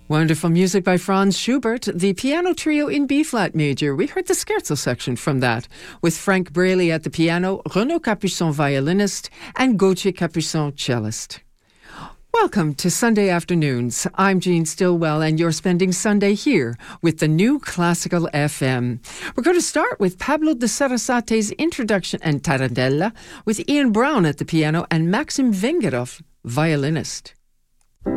Wonderful music by Franz Schubert, the piano trio in B-flat major. We heard the scherzo section from that, with Frank Braley at the piano, Renaud Capuçon violinist, and Gauthier Capuçon cellist. Welcome to Sunday Afternoons. I'm Jean Stillwell, and you're spending Sunday here with the New Classical FM. We're going to start with Pablo de Sarasate's introduction and Tarantella, with Ian Brown at the piano and Maxim Vengerov, violinist.